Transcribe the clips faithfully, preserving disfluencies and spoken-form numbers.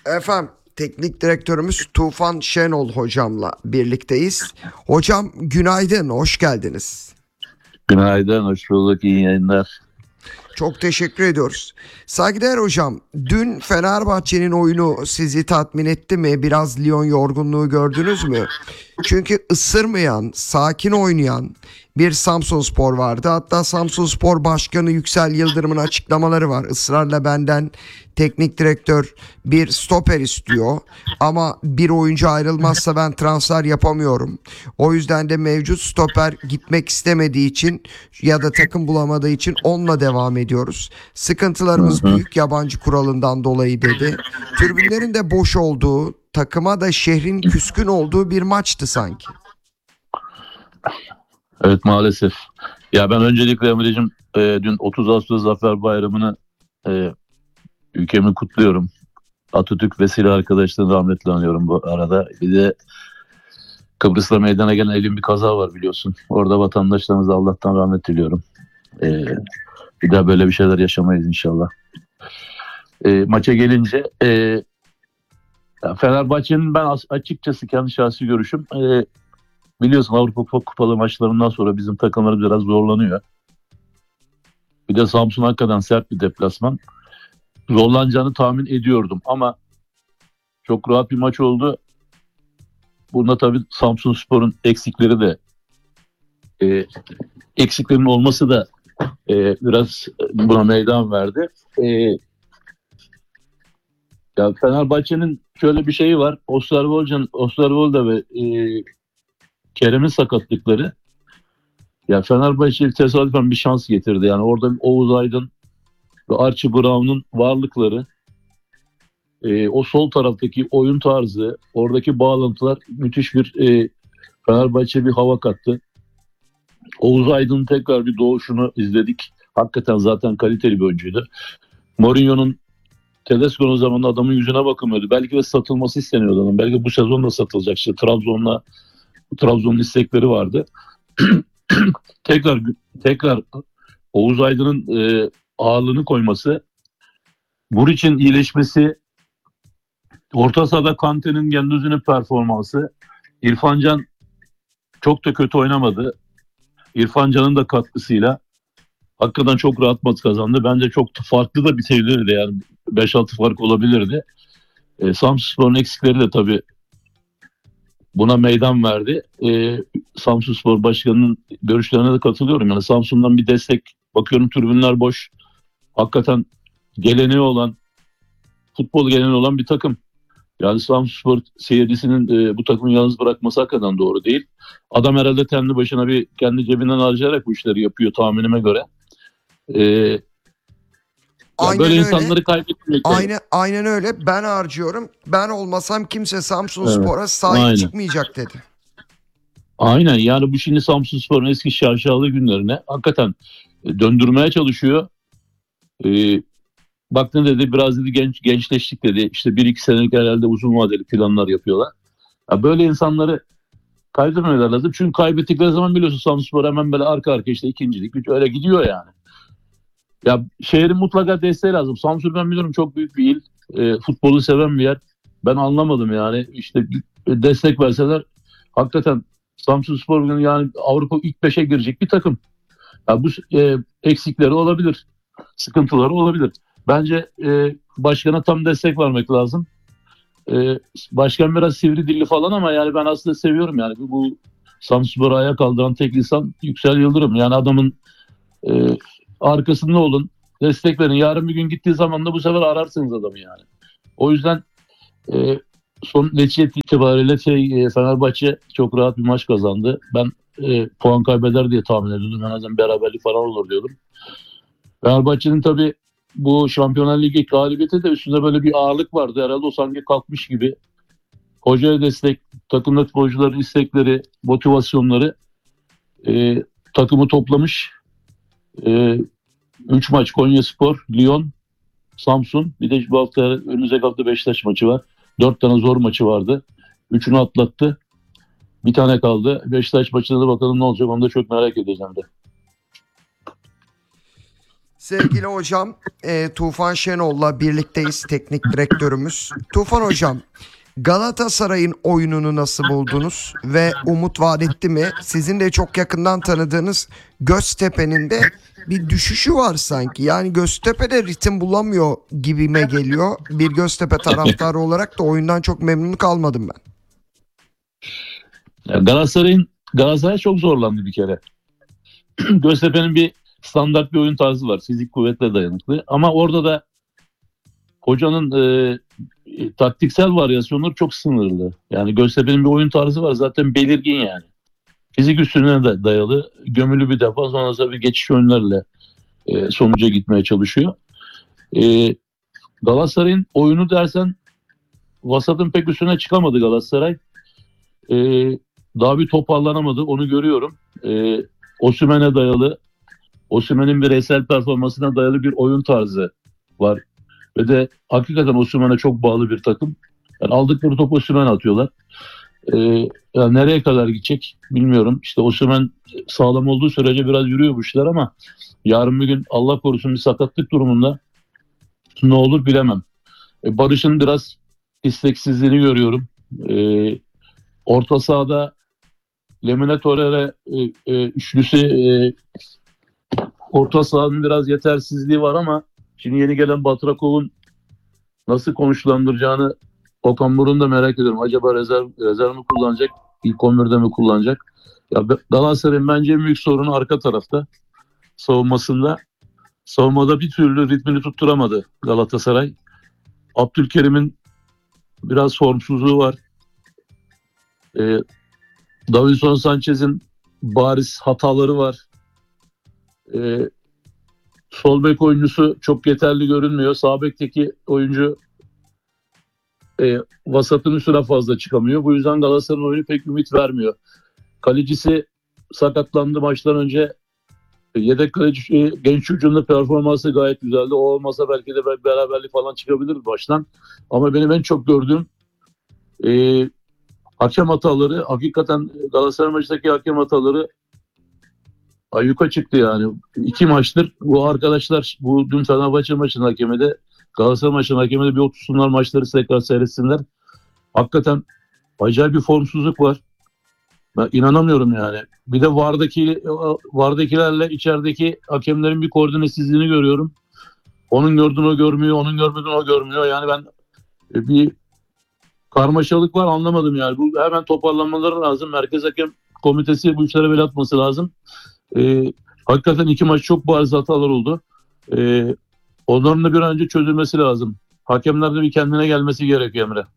Efendim, teknik direktörümüz Tufan Şenol hocamla birlikteyiz. Hocam günaydın, hoş geldiniz. Günaydın, hoş bulduk, iyi yayınlar. Çok teşekkür ediyoruz. Saygıdeğer hocam, dün Fenerbahçe'nin oyunu sizi tatmin etti mi? Biraz Lyon yorgunluğu gördünüz mü? Çünkü ısırmayan, sakin oynayan bir Samsunspor vardı. Hatta Samsunspor Başkanı Yüksel Yıldırım'ın açıklamaları var. Israrla benden teknik direktör bir stoper istiyor. Ama bir oyuncu ayrılmazsa ben transfer yapamıyorum. O yüzden de mevcut stoper gitmek istemediği için ya da takım bulamadığı için onunla devam ediyoruz. Sıkıntılarımız Hı hı. büyük, yabancı kuralından dolayı dedi. Tribünlerin de boş olduğu, takıma da şehrin küskün olduğu bir maçtı sanki. Evet, maalesef. Ya ben öncelikle Emre'cim e, dün otuz Ağustos Zafer Bayramı'nı e, ülkemi kutluyorum. Atatürk ve silah arkadaşlarını rahmetle anıyorum bu arada. Bir de Kıbrıs'ta meydana gelen elin bir kaza var biliyorsun. Orada vatandaşlarımıza Allah'tan rahmet diliyorum. E, bir daha böyle bir şeyler yaşamayız inşallah. E, maça gelince e, ya Fenerbahçe'nin ben as- açıkçası kendi şahsi görüşüm e, biliyorsun Avrupa Kupalı maçlarından sonra bizim takımlarımız biraz zorlanıyor. Bir de Samsun hakikaten sert bir deplasman. Zorlanacağını tahmin ediyordum ama çok rahat bir maç oldu. Bunda tabii Samsunspor'un eksikleri de e, eksiklerinin olması da e, biraz buna meydan verdi. E, ya Fenerbahçe'nin şöyle bir şeyi var. Osterwolde'nin Osterwolde ve e, Kerem'in sakatlıkları ya Fenerbahçe tesadüfen bir şans getirdi. Yani orada Oğuz Aydın ve Archie Brown'un varlıkları, e, o sol taraftaki oyun tarzı, oradaki bağlantılar müthiş bir e, Fenerbahçe bir hava kattı. Oğuz Aydın'ın tekrar bir doğuşunu izledik. Hakikaten zaten kaliteli bir oyuncuydu. Mourinho'nun Tedesco'nun zamanında adamın yüzüne bakılmıyordu. Belki de satılması isteniyordu adam. Belki bu sezon da satılacak. İşte Trabzon'la Trabzon'un istekleri vardı. tekrar tekrar Oğuz Aydın'ın e, ağırlığını koyması, Muriç'in iyileşmesi, orta sahada Kante'nin Gündüz'ün performansı, İrfan Can çok da kötü oynamadı. İrfan Can'ın da katkısıyla hakikaten çok rahat maç kazandı. Bence çok farklı da bitebilirdi yani. beş altı fark olabilirdi. E, Samsunspor'un eksikleri de tabii buna meydan verdi. E, Samsunspor Başkanı'nın görüşlerine de katılıyorum. Yani Samsun'dan bir destek. Bakıyorum tribünler boş. Hakikaten geleneği olan, futbol geleneği olan bir takım. Yani Samsunspor seyircisinin e, bu takımı yalnız bırakması hakikaten doğru değil. Adam herhalde kendi başına bir kendi cebinden harcayarak bu işleri yapıyor tahminime göre. E, Aynen böyle öyle. insanları kaybetmek. Aynen, aynen öyle. Ben harcıyorum. Ben olmasam kimse Samsunspor'a Evet, sahip aynen. çıkmayacak dedi. Aynen yani bu şimdi Samsunspor'un eski şaşalı günlerine hakikaten e, döndürmeye çalışıyor. E, bak ne dedi, biraz dedi genç gençleştik dedi. İşte bir iki senelik herhalde uzun vadeli planlar yapıyorlar. Ya böyle insanları kaydırmıyorlar lazım. Çünkü kaybettikleri zaman biliyorsun Samsunspor hemen böyle arka arka işte ikincilik üç öyle gidiyor yani. Ya şehrin mutlaka desteği lazım. Samsun ben biliyorum çok büyük bir il. E, futbolu seven bir yer. Ben anlamadım yani. İşte destek verseler hakikaten Samsunspor bugün yani Avrupa ilk beşe girecek bir takım. Ya bu e, eksikleri olabilir. Sıkıntıları olabilir. Bence e, başkana tam destek vermek lazım. E, başkan biraz sivri dilli falan ama yani ben aslında seviyorum yani. Bu, bu Samsunspor'u ayağa kaldıran tek insan Yüksel Yıldırım. Yani adamın e, arkasında olun. Destek verin. Yarın bir gün gittiği zaman da bu sefer ararsınız adamı yani. O yüzden e, son netice itibariyle şey, e, Fenerbahçe çok rahat bir maç kazandı. Ben e, puan kaybeder diye tahmin ediyordum. En azından beraberlik falan olur diyordum. Fenerbahçe'nin tabii bu Şampiyonlar Ligi galibiyeti de üstünde böyle bir ağırlık vardı. Herhalde o sanki kalkmış gibi. Hocaya destek, takımdaki futbolcuların istekleri, motivasyonları e, takımı toplamış. E, üç maç Konyaspor, Lyon, Samsun. Bir de bu hafta önümüzdeki hafta Beşiktaş maçı var. dört tane zor maçı vardı. üçünü atlattı. Bir tane kaldı. Beşiktaş maçına da bakalım ne olacak. Onu da çok merak edeceğim de. Sevgili hocam, e, Tufan Şenol'la birlikteyiz, teknik direktörümüz. Tufan hocam, Galatasaray'ın oyununu nasıl buldunuz ve umut vaat etti mi? Sizin de çok yakından tanıdığınız Göztepe'nin de bir düşüşü var sanki. Yani Göztepe'de ritim bulamıyor gibime geliyor. Bir Göztepe taraftarı olarak da oyundan çok memnun kalmadım ben. Ya Galatasaray'ın Galatasaray çok zorlandı bir kere. Göztepe'nin bir standart bir oyun tarzı var. Fizik kuvvetle dayanıklı. Ama orada da hocanın e, e, taktiksel varyasyonları çok sınırlı. Yani Göztepe'nin bir oyun tarzı var. Zaten belirgin yani. Fizik üstüne de dayalı. Gömülü bir defa, sonrasında bir geçiş oyunlarıyla e, sonuca gitmeye çalışıyor. E, Galatasaray'ın oyunu dersen vasatın pek üstüne çıkamadı Galatasaray. E, Daha bir toparlanamadı. Onu görüyorum. E, Osimhen'e dayalı, Osimhen'in bireysel performansına dayalı bir oyun tarzı var. Ve de hakikaten Osimhen'e çok bağlı bir takım. Yani aldıkları topu Osimhen atıyorlar. Ee, yani nereye kadar gidecek bilmiyorum. İşte Osimhen sağlam olduğu sürece biraz yürüyor bu işler ama yarın bir gün Allah korusun bir sakatlık durumunda ne olur bilemem. Ee, Barış'ın biraz isteksizliğini görüyorum. Ee, orta sahada Lemine Torreira e, e, üçlüsü e, orta sahanın biraz yetersizliği var ama şimdi yeni gelen Batrakov'un nasıl konuşlandıracağını Okan Buruk'u da merak ediyorum. Acaba rezerv, rezerv mi kullanacak? İlk on birde mi kullanacak? Ya Galatasaray'ın bence en büyük sorunu arka tarafta. Savunmasında. Savunmada bir türlü ritmini tutturamadı Galatasaray. Abdülkerim'in biraz formsuzluğu var. Ee, Davinson Sanchez'in bariz hataları var. Ee, Sol bek oyuncusu çok yeterli görünmüyor. Sağ bekteki oyuncu e, vasatın üstüne fazla çıkamıyor. Bu yüzden Galatasaray'ın oyunu pek ümit vermiyor. Kalecisi sakatlandı maçtan önce. Yedek kaleci e, genç hücumda performansı gayet güzeldi. O olmasa belki de beraberlik falan çıkabilir baştan. Ama benim en çok gördüğüm e, hakem hataları, hakikaten Galatasaray maçındaki hakem hataları ayyuka çıktı yani. İki maçtır bu arkadaşlar, bu dün Fenerbahçe maçının hakemi de Galatasaray maçının hakemi de bir otursunlar maçları tekrar seyretsinler. Hakikaten acayip bir formsuzluk var. Ben inanamıyorum yani. Bir de vardaki vardakilerle içerideki hakemlerin bir koordinesizliğini görüyorum. Onun gördüğünü o görmüyor, onun görmediğini o görmüyor. Yani ben bir karmaşalık var, anlamadım yani. Bu hemen toparlanmaları lazım. Merkez Hakem Komitesi bu işlere bel atması lazım. Ee, hakikaten iki maç çok bariz hatalar oldu. Ee, onların da bir an önce çözülmesi lazım. Hakemler de bir kendine gelmesi gerekiyor Emre.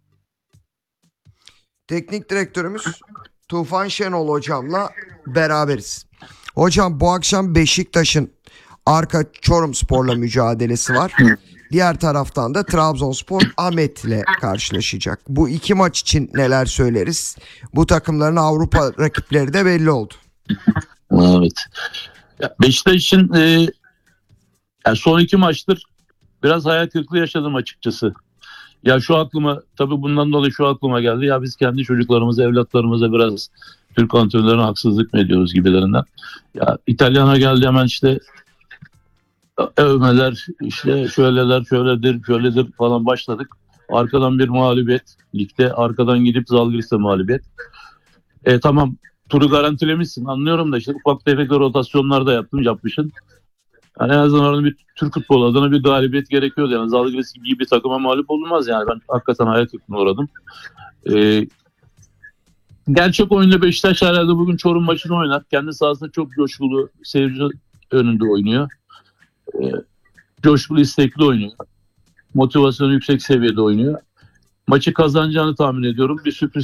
Teknik direktörümüz Tufan Şenol hocamla beraberiz. Hocam bu akşam Beşiktaş'ın Arka Çorumspor'la mücadelesi var. Diğer taraftan da Trabzonspor Ahmet'le karşılaşacak. Bu iki maç için neler söyleriz? Bu takımların Avrupa rakipleri de belli oldu. Evet. Ya Beşiktaş için e, yani son iki maçtır biraz hayal kırıklığı yaşadım açıkçası. Ya şu aklıma, tabii bundan dolayı şu aklıma geldi. Ya biz kendi çocuklarımıza, evlatlarımıza biraz Türk antrenörlerine haksızlık mı ediyoruz gibilerinden. Ya İtalyana geldi hemen işte övmeler, işte şöyleler, şöyledir, şöyledir falan başladık. Arkadan bir mağlubiyet. Ligde arkadan gidip Zalgiris'te mağlubiyet. E tamam, turu garantilemişsin, anlıyorum da işte ufak tefek rotasyonlar da yaptım, yapmışsın. Yani en azından bir Türk futbolu adına bir galibiyet gerekiyordu. Yani Zalgiris gibi bir takıma mağlup olunmaz yani. Ben hakikaten hayal kırıklığına uğradım. Ee, gerçek oyunda Beşiktaş herhalde bugün Çorum maçını oynar. Kendi sahasında çok coşkulu, seyirci önünde oynuyor. Ee, coşkulu, istekli oynuyor. Motivasyonu yüksek seviyede oynuyor. Maçı kazanacağını tahmin ediyorum. Bir sürpriz